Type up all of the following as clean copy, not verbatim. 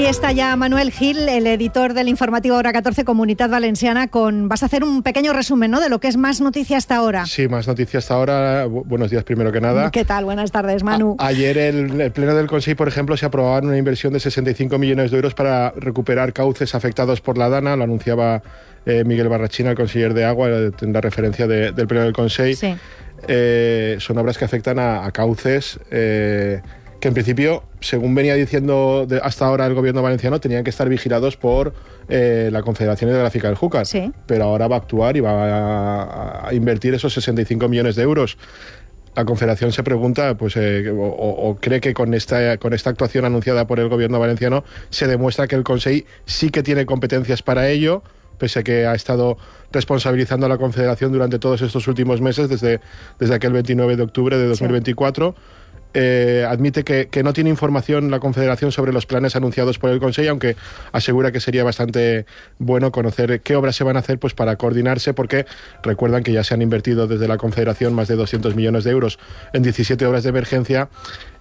está ya Manuel Gil, el editor del informativo Hora 14 Comunitat Valenciana. Vas a hacer un pequeño resumen, ¿no?, de lo que es Más Noticia hasta ahora. Sí, Más Noticia hasta ahora. Buenos días, primero que nada. ¿Qué tal? Buenas tardes, Manu. Ayer el Pleno del Consejo, por ejemplo, se aprobaba una inversión de 65 millones de euros para recuperar cauces afectados por la Dana. Lo anunciaba Miguel Barrachina, el conseller de Agua, en la referencia del Pleno del Consejo. Sí. Son obras que afectan a cauces que en principio, según venía diciendo hasta ahora el gobierno valenciano, tenían que estar vigilados por la Confederación Hidrográfica del Júcar. Sí. Pero ahora va a actuar y va a invertir esos 65 millones de euros. La Confederación se pregunta, pues, o cree que con esta actuación anunciada por el gobierno valenciano se demuestra que el Consejo sí que tiene competencias para ello, pese a que ha estado responsabilizando a la Confederación durante todos estos últimos meses, desde aquel 29 de octubre de 2024. Sí. Admite que no tiene información la Confederación sobre los planes anunciados por el Consejo, aunque asegura que sería bastante bueno conocer qué obras se van a hacer, pues, para coordinarse, porque recuerdan que ya se han invertido desde la Confederación más de 200 millones de euros en 17 obras de emergencia,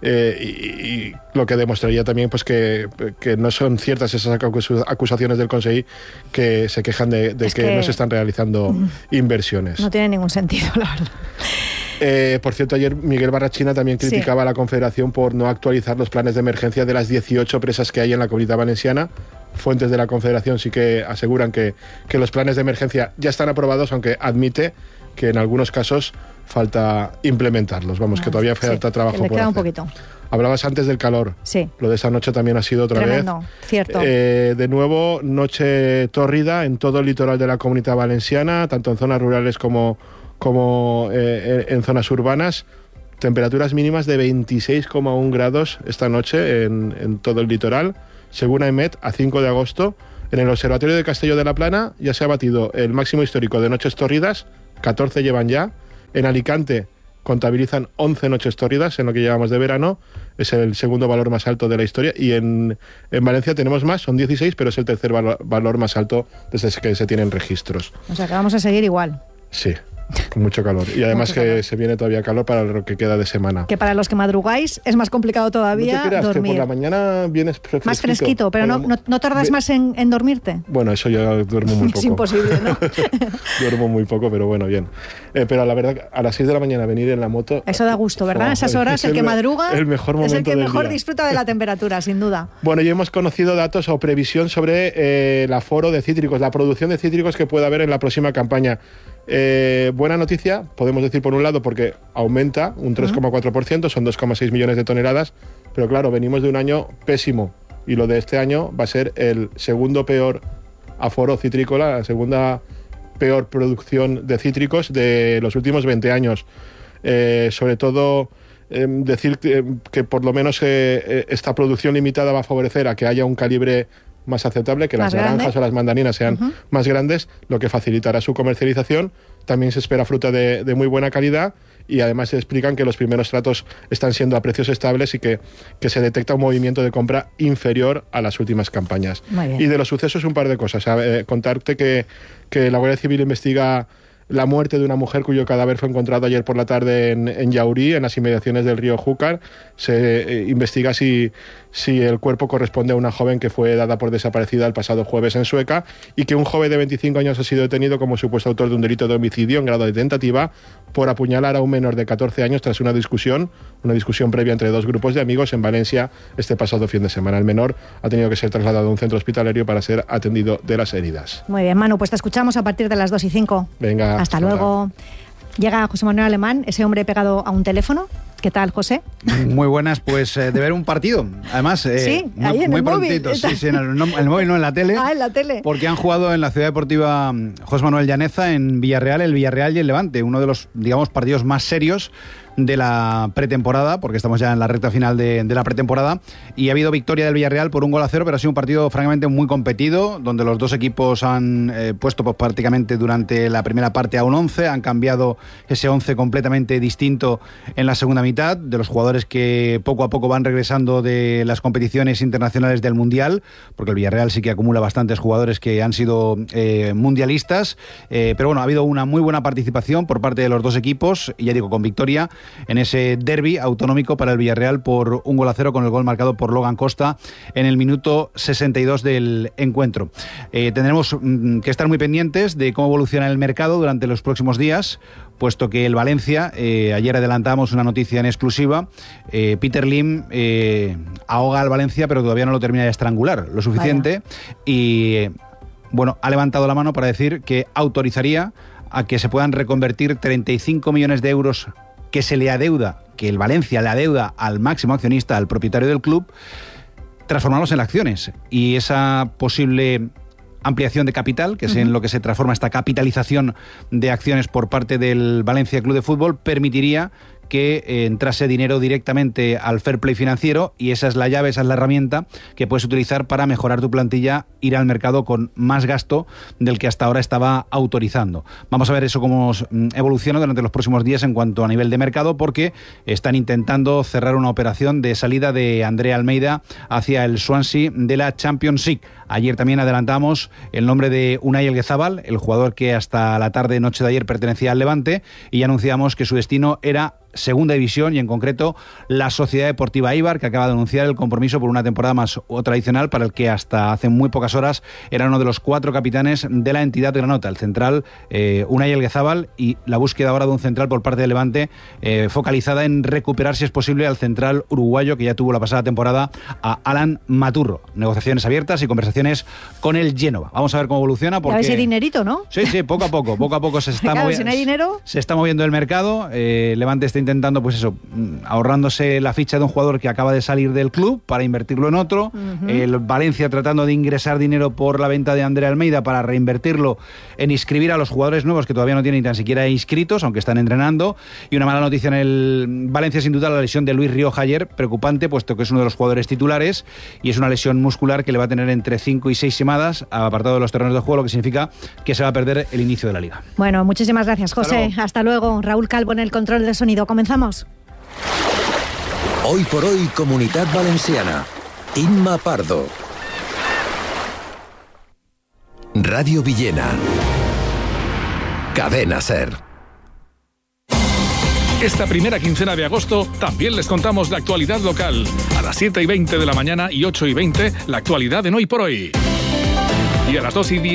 y lo que demostraría también, pues, que no son ciertas esas acusaciones del Consejo, que se quejan de que no se están realizando inversiones. No tiene ningún sentido, la verdad. Por cierto, ayer Miguel Barrachina también criticaba a la Confederación por no actualizar los planes de emergencia de las 18 presas que hay en la Comunidad Valenciana. Fuentes de la Confederación sí que aseguran que los planes de emergencia ya están aprobados, aunque admite que en algunos casos falta implementarlos. Vamos, que todavía falta trabajo por hacer. Le queda un poquito. Hablabas antes del calor. Sí. Lo de esta noche también ha sido otra Tremendo, vez. Cierto. De nuevo, noche tórrida en todo el litoral de la Comunidad Valenciana, tanto en zonas rurales como en zonas urbanas. Temperaturas mínimas de 26,1 grados esta noche en todo el litoral. Según AEMET, a 5 de agosto, en el Observatorio de Castelló de la Plana ya se ha batido el máximo histórico de noches tórridas, 14 llevan ya. En Alicante contabilizan 11 noches tórridas en lo que llevamos de verano, es el segundo valor más alto de la historia, y en Valencia tenemos más, son 16, pero es el tercer valor más alto desde que se tienen registros. O sea que vamos a seguir igual. Sí. Con mucho calor. Y además se viene todavía calor para lo que queda de semana. Que para los que madrugáis es más complicado todavía no te creas, dormir. Que por la mañana vienes fresquito. Más fresquito, pero no tardas más en dormirte. Bueno, eso yo duermo muy poco. Es imposible, ¿no? Duermo muy poco, pero bueno, bien. Pero la verdad, a las 6 de la mañana venir en la moto... Eso da gusto, ¿verdad? Esas horas, el que madruga el mejor momento es el que mejor día. Disfruta de la temperatura, sin duda. Bueno, ya hemos conocido datos o previsión sobre el aforo de cítricos, la producción de cítricos que puede haber en la próxima campaña. Buena noticia, podemos decir, por un lado, porque aumenta un 3,4%, son 2,6 millones de toneladas, pero claro, venimos de un año pésimo, y lo de este año va a ser el segundo peor aforo citrícola, la segunda peor producción de cítricos de los últimos 20 años. Sobre todo, decir que por lo menos esta producción limitada va a favorecer a que haya un calibre más aceptable, que las naranjas o las mandarinas sean más grandes, lo que facilitará su comercialización. También se espera fruta de muy buena calidad, y además se explican que los primeros tratos están siendo a precios estables y que se detecta un movimiento de compra inferior a las últimas campañas. Y de los sucesos, un par de cosas. Contarte que la Guardia Civil investiga la muerte de una mujer cuyo cadáver fue encontrado ayer por la tarde en Llaurí, en las inmediaciones del río Júcar. Se investiga si el cuerpo corresponde a una joven que fue dada por desaparecida el pasado jueves en Sueca, y que un joven de 25 años ha sido detenido como supuesto autor de un delito de homicidio en grado de tentativa por apuñalar a un menor de 14 años tras una discusión previa entre dos grupos de amigos en Valencia este pasado fin de semana. El menor ha tenido que ser trasladado a un centro hospitalario para ser atendido de las heridas. Muy bien, Manu, pues te escuchamos a partir de las 2:05. Venga. Hasta luego. Llega José Manuel Alemán, ese hombre pegado a un teléfono. ¿Qué tal, José? Muy buenas, pues de ver un partido. Además, sí, ahí en muy el prontito. Móvil. Sí, en el móvil, no en la tele. Ah, en la tele. Porque han jugado en la Ciudad Deportiva José Manuel Llaneza, en Villarreal, el Villarreal y el Levante. Uno de los, digamos, partidos más serios de la pretemporada, porque estamos ya en la recta final de la pretemporada, y ha habido victoria del Villarreal por 1-0, pero ha sido un partido francamente muy competido, donde los dos equipos han puesto pues, prácticamente durante la primera parte a un 11, han cambiado ese 11 completamente distinto en la segunda mitad, de los jugadores que poco a poco van regresando de las competiciones internacionales del Mundial, porque el Villarreal sí que acumula bastantes jugadores que han sido mundialistas, pero bueno, ha habido una muy buena participación por parte de los dos equipos, y ya digo, con victoria en ese derbi autonómico para el Villarreal por 1-0 con el gol marcado por Logan Costa en el minuto 62 del encuentro. Tendremos que estar muy pendientes de cómo evoluciona el mercado durante los próximos días, puesto que el Valencia, ayer adelantamos una noticia en exclusiva, Peter Lim ahoga al Valencia, pero todavía no lo termina de estrangular lo suficiente. Vaya. Y bueno, ha levantado la mano para decir que autorizaría a que se puedan reconvertir 35 millones de euros que se le adeuda, que el Valencia le adeuda al máximo accionista, al propietario del club, transformarlos en acciones. Y esa posible ampliación de capital, que es en lo que se transforma esta capitalización de acciones por parte del Valencia Club de Fútbol, permitiría que entrase dinero directamente al fair play financiero, y esa es la llave, esa es la herramienta que puedes utilizar para mejorar tu plantilla, ir al mercado con más gasto del que hasta ahora estaba autorizando. Vamos a ver eso cómo evoluciona durante los próximos días en cuanto a nivel de mercado, porque están intentando cerrar una operación de salida de Andrea Almeida hacia el Swansea de la Champions League. Ayer también adelantamos el nombre de Unai Elguezábal, el jugador que hasta la tarde-noche de ayer pertenecía al Levante, y anunciamos que su destino era Segunda División, y en concreto la Sociedad Deportiva Eibar, que acaba de anunciar el compromiso por una temporada más o tradicional, para el que hasta hace muy pocas horas era uno de los 4 capitanes de la entidad granota, el central Unai Elguezábal, y la búsqueda ahora de un central por parte del Levante, focalizada en recuperar, si es posible, al central uruguayo que ya tuvo la pasada temporada, a Alan Maturro. Negociaciones abiertas y conversaciones con el Génova. Vamos a ver cómo evoluciona, porque... A ver si hay dinerito, ¿no? Sí, poco a poco se está moviendo. Si no hay dinero... Se está moviendo el mercado. Levante está intentando, pues eso, ahorrándose la ficha de un jugador que acaba de salir del club para invertirlo en otro. El Valencia tratando de ingresar dinero por la venta de Andrea Almeida para reinvertirlo en inscribir a los jugadores nuevos que todavía no tienen ni tan siquiera inscritos, aunque están entrenando. Y una mala noticia en el Valencia, sin duda, la lesión de Luis Rioja ayer, preocupante, puesto que es uno de los jugadores titulares, y es una lesión muscular que le va a tener entre 5 y 6 semanas apartado de los terrenos de juego, lo que significa que se va a perder el inicio de la Liga. Bueno, muchísimas gracias, José. Hasta luego. Raúl Calvo en el control de sonido. Comenzamos. Hoy por hoy, Comunitat Valenciana. Inma Pardo. Radio Villena. Cadena SER. Esta primera quincena de agosto también les contamos la actualidad local. A las 7:20 de la mañana y 8:20, la actualidad en Hoy por Hoy. Y a las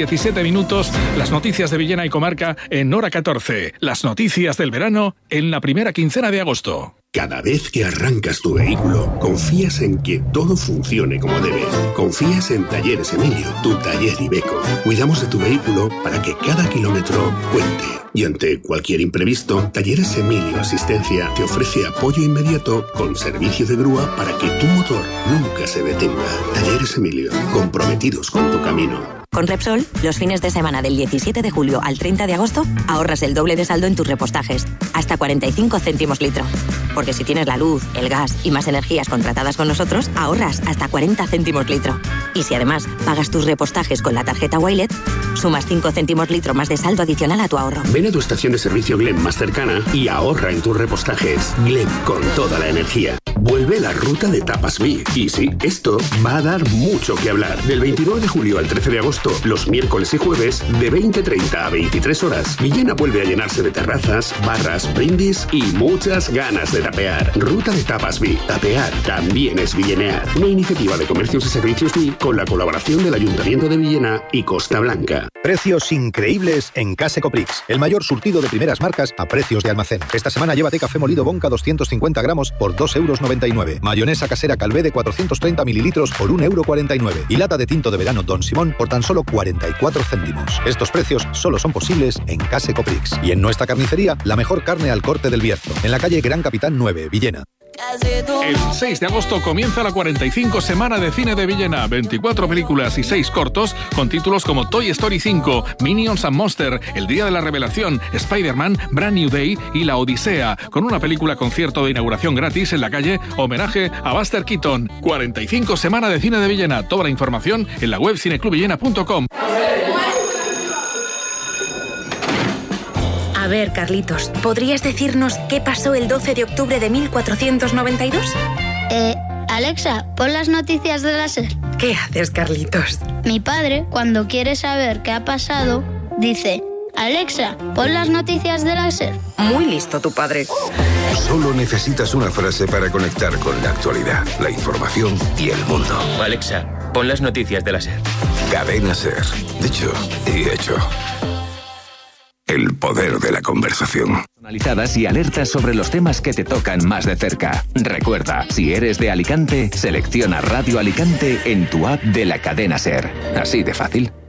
2:17, las noticias de Villena y comarca en Hora 14. Las noticias del verano en la primera quincena de agosto. Cada vez que arrancas tu vehículo, confías en que todo funcione como debe. Confías en Talleres Emilio, tu taller Iveco. Cuidamos de tu vehículo para que cada kilómetro cuente. Y ante cualquier imprevisto, Talleres Emilio Asistencia te ofrece apoyo inmediato con servicio de grúa para que tu motor nunca se detenga. Talleres Emilio, comprometidos con tu camino. Con Repsol, los fines de semana del 17 de julio al 30 de agosto, ahorras el doble de saldo en tus repostajes, hasta 45 céntimos litro. Porque si tienes la luz, el gas y más energías contratadas con nosotros, ahorras hasta 40 céntimos litro. Y si además pagas tus repostajes con la tarjeta Wilet, sumas 5 céntimos litro más de saldo adicional a tu ahorro. Ven a tu estación de servicio Glem más cercana y ahorra en tus repostajes. Glem, con toda la energía. Vuelve la ruta de Tapas Big. Y sí, esto va a dar mucho que hablar. Del 29 de julio al 13 de agosto, los miércoles y jueves, de 20:30 a 23 horas, Villena vuelve a llenarse de terrazas, barras, brindis y muchas ganas de tapear. Ruta de Tapas Big. Tapear también es villenear. Una iniciativa de comercios y servicios Big con la colaboración del Ayuntamiento de Villena y Costa Blanca. Precios increíbles en Case Coprix. El mayor surtido de primeras marcas a precios de almacén. Esta semana llévate café molido Bonca 250 gramos por 2,99 €. Mayonesa casera Calvé de 430 mililitros por 1,49 €. Y lata de tinto de verano Don Simón por tan solo 44 céntimos. Estos precios solo son posibles en Case Coprix. Y en nuestra carnicería, la mejor carne al corte del Bierzo. En la calle Gran Capitán 9, Villena. El 6 de agosto comienza la 45 Semana de Cine de Villena. 24 películas y 6 cortos con títulos como Toy Story 5, Minions and Monster, El Día de la Revelación, Spider-Man, Brand New Day y La Odisea, con una película concierto de inauguración gratis en la calle, homenaje a Buster Keaton. 45 Semana de Cine de Villena. Toda la información en la web cineclubvillena.com. A ver, Carlitos, ¿podrías decirnos qué pasó el 12 de octubre de 1492? Alexa, pon las noticias de la SER. ¿Qué haces, Carlitos? Mi padre, cuando quiere saber qué ha pasado, dice: Alexa, pon las noticias de la SER. Muy listo tu padre. Solo necesitas una frase para conectar con la actualidad, la información y el mundo. Alexa, pon las noticias de la SER. Cadena SER. Dicho y hecho. El poder de la conversación. Personalizadas y alertas sobre los temas que te tocan más de cerca. Recuerda, si eres de Alicante, selecciona Radio Alicante en tu app de la cadena SER. Así de fácil.